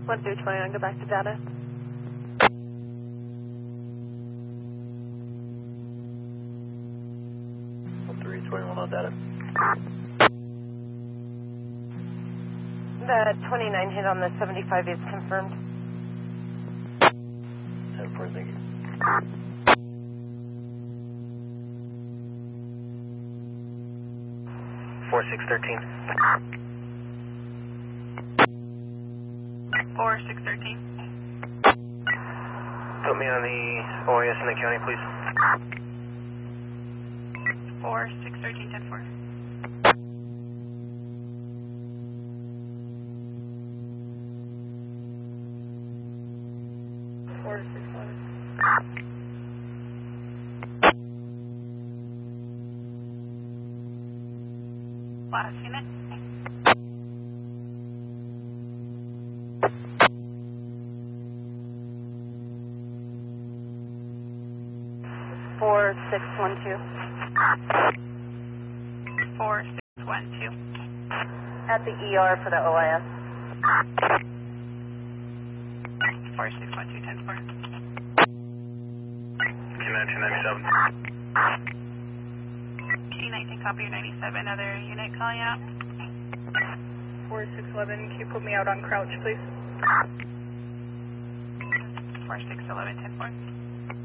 1329, go back to data. 1321 on data. The 29 hit on the 75 is confirmed. 10-4, thank you. Four 613. 4613. Put me on the OIS in the county, please. 4613, 10-4. Last unit. Four 612. 4612. At the ER for the OIS. 4612, 10-4. Command 297. K19, copy your 97. Other unit calling out. 4611, can you put me out on crouch, please? 4611, 10-4.